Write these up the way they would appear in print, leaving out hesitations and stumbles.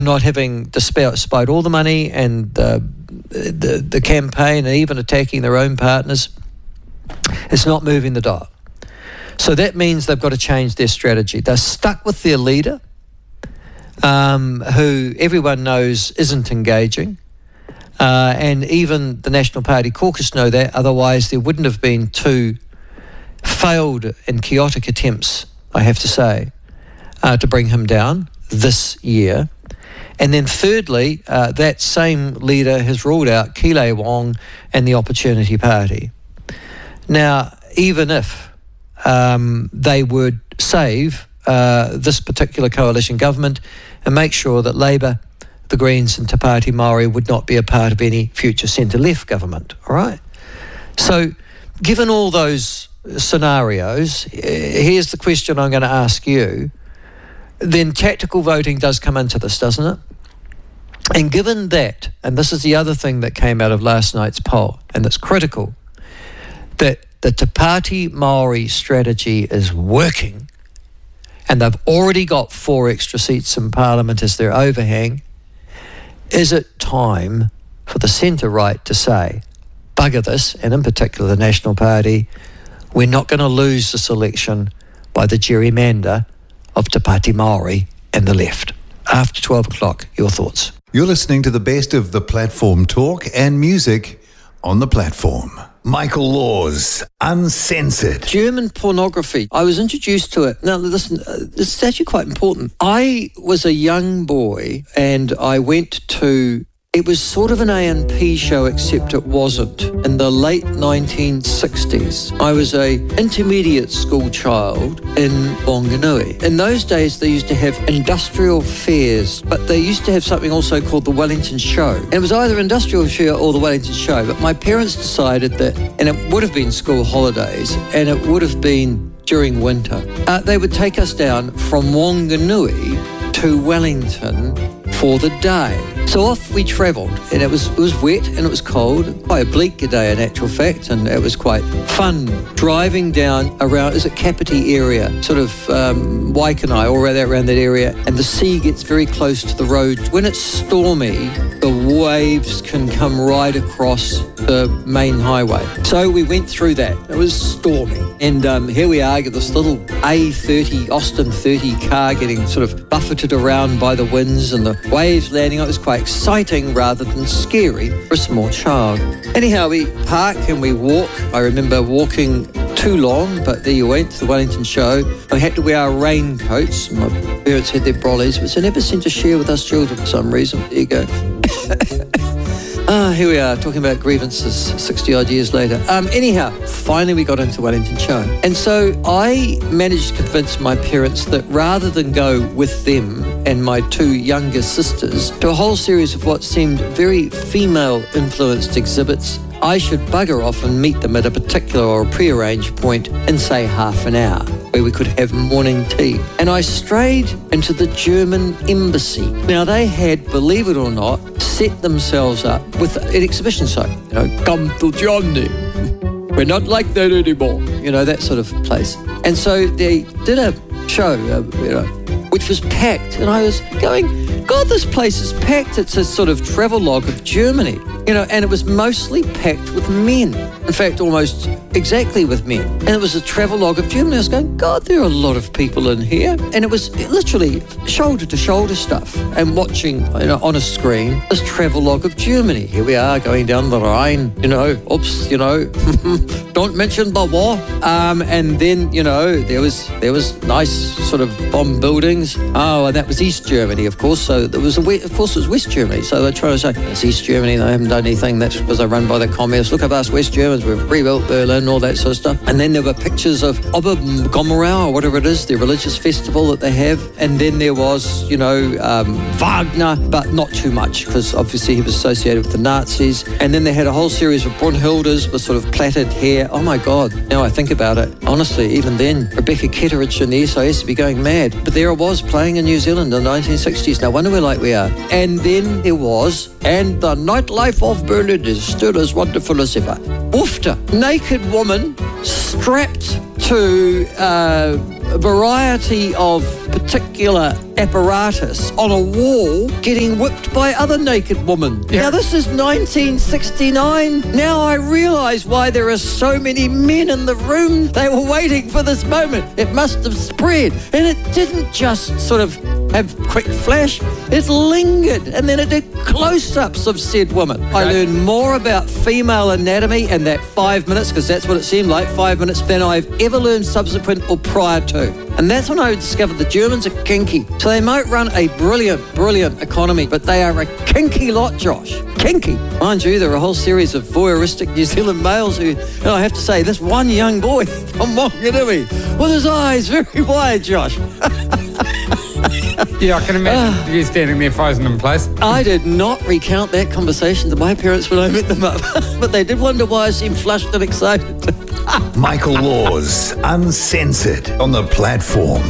not having, despite all the money and the campaign and even attacking their own partners, it's not moving the dial. So that means they've got to change their strategy. They're stuck with their leader, who everyone knows isn't engaging. And even the National Party caucus know that, otherwise there wouldn't have been two failed and chaotic attempts, I have to say, to bring him down this year. And then thirdly, that same leader has ruled out Keeley Wong and the Opportunity Party. Now, even if they would save this particular coalition government and make sure that Labour, the Greens and Te Pāti Māori would not be a part of any future centre-left government, all right? So given all those scenarios, here's the question I'm going to ask you. Then tactical voting does come into this, doesn't it? And given that, and this is the other thing that came out of last night's poll, and that's critical, that the Te Pāti Māori strategy is working, and they've already got 4 extra seats in Parliament as their overhang, is it time for the centre-right to say, bugger this, and in particular the National Party, we're not going to lose this election by the gerrymander of Te Pāti Māori and the left? After 12 o'clock, your thoughts. You're listening to the best of the Platform talk and music on the Platform. Michael Laws, Uncensored. German pornography. I was introduced to it. Now, listen, this is actually quite important. I was a young boy and I went to... It was sort of an A&P show, except it wasn't. In the late 1960s, I was a intermediate school child in Wanganui. In those days, they used to have industrial fairs, but they used to have something also called the Wellington Show. And it was either industrial fair or the Wellington Show, but my parents decided that, and it would have been school holidays, and it would have been during winter, they would take us down from Wanganui to Wellington for the day. So off we travelled, and it was wet and it was cold, quite a bleak day in actual fact, and it was quite fun driving down around, is it Kapiti area, sort of Waikanae, or around that area, and the sea gets very close to the road. When it's stormy, the waves can come right across the main highway. So we went through that. It was stormy, and here we are, get this little A30, Austin 30 car getting sort of buffeted around by the winds and the waves landing. It was quite exciting rather than scary for a small child. Anyhow, we park and we walk. I remember walking too long, but there you went, to the Wellington Show. We had to wear our raincoats. My parents had their brollies, which they never seemed to share with us children for some reason. There you go. Here we are, talking about grievances 60 odd years later. Anyhow, finally we got into Wellington Show. And so I managed to convince my parents that rather than go with them and my 2 younger sisters to a whole series of what seemed very female-influenced exhibits, I should bugger off and meet them at a particular or pre-arranged point in, say, half an hour, where we could have morning tea. And I strayed into the German embassy. Now, they had, believe it or not, set themselves up with an exhibition show. You know, come to Germany. We're not like that anymore. You know, that sort of place. And so they did a show, which was packed. And I was going, God, this place is packed. It's a sort of travelogue of Germany. You know, and it was mostly packed with men. In fact, almost exactly with men. And it was a travelogue of Germany. I was going, God, there are a lot of people in here. And it was literally shoulder-to-shoulder stuff. And watching, you know, on a screen, this travelogue of Germany. Here we are going down the Rhine, you know, oops, you know, don't mention the war. And then, you know, there was nice sort of bomb buildings. Oh, and that was East Germany, of course. So there was, of course, it was West Germany. So they're trying to say, it's East Germany, they haven't done anything. That's because they're run by the communists. Look at us West Germans, we've rebuilt Berlin, all that sort of stuff. And then there were pictures of Obergommerau, or whatever it is, their religious festival that they have. And then there was, you know, Wagner, but not too much, because obviously he was associated with the Nazis. And then they had a whole series of Brunhildes with sort of plaited hair. Oh my God, now I think about it, honestly, even then, Rebecca Ketteridge and the SOS would be going mad. But there I was, playing in New Zealand in the 1960s. No wonder we're like we are. And then there was, and the nightlife of Berlin is still as wonderful as ever. Woofter, naked woman strapped to variety of particular apparatus on a wall getting whipped by other naked women. Yeah. Now, this is 1969. Now I realise why there are so many men in the room. They were waiting for this moment. It must have spread. And it didn't just sort of have quick flash. It lingered. And then it did close-ups of said woman. I learned more about female anatomy in that 5 minutes, because that's what it seemed like, 5 minutes, than I've ever learned subsequent or prior to. And that's when I discovered the Germans are kinky. So they might run a brilliant economy, but they are a kinky lot, Josh. Kinky. Mind you, there are a whole series of voyeuristic New Zealand males who, and I have to say, this one young boy from Wanganui, with his eyes very wide, Josh. Yeah, I can imagine you standing there frozen in place. I did not recount that conversation to my parents when I met them up, but they did wonder why I seemed flushed and excited. Michael Laws, Uncensored, on the platform.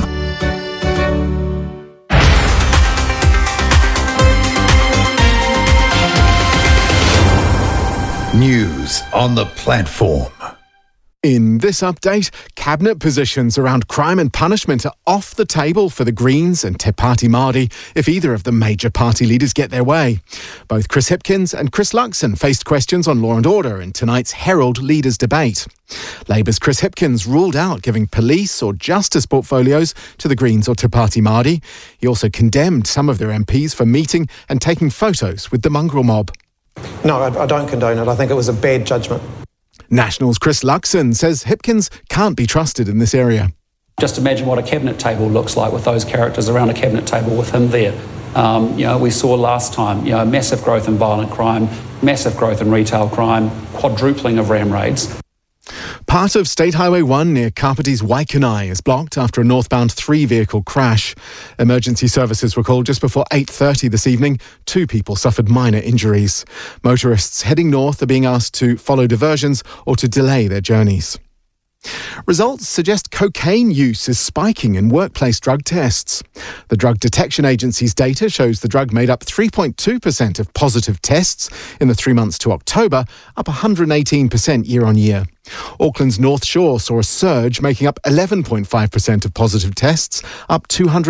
News on the platform. In this update, cabinet positions around crime and punishment are off the table for the Greens and Te Pāti Māori if either of the major party leaders get their way. Both Chris Hipkins and Chris Luxon faced questions on law and order in tonight's Herald Leaders debate. Labour's Chris Hipkins ruled out giving police or justice portfolios to the Greens or Te Pāti Māori. He also condemned some of their MPs for meeting and taking photos with the mongrel mob. No, I don't condone it. I think it was a bad judgment. National's Chris Luxon says Hipkins can't be trusted in this area. Just imagine what a cabinet table looks like with those characters around a cabinet table with him there. We saw last time, massive growth in violent crime, massive growth in retail crime, quadrupling of ram raids. Part of State Highway 1 near Kapiti's Waikanai is blocked after a northbound 3-vehicle crash. Emergency services were called just before 8:30 this evening. 2 people suffered minor injuries. Motorists heading north are being asked to follow diversions or to delay their journeys. Results suggest cocaine use is spiking in workplace drug tests. The Drug Detection Agency's data shows the drug made up 3.2% of positive tests in the 3 months to October, up 118% year on year. Auckland's North Shore saw a surge, making up 11.5% of positive tests, up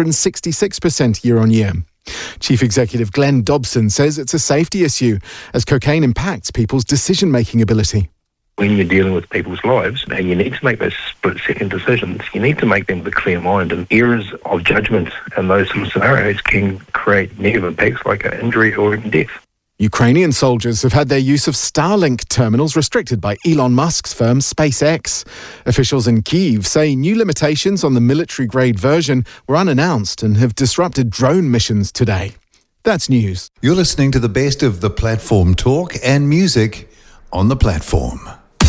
266% year on year. Chief Executive Glenn Dobson says it's a safety issue as cocaine impacts people's decision-making ability. When you're dealing with people's lives and you need to make those split-second decisions, you need to make them with a clear mind. And errors of judgment in those sort of scenarios can create negative impacts like an injury or even death. Ukrainian soldiers have had their use of Starlink terminals restricted by Elon Musk's firm SpaceX. Officials in Kyiv say new limitations on the military-grade version were unannounced and have disrupted drone missions today. That's news. You're listening to the best of the platform talk and music on the platform.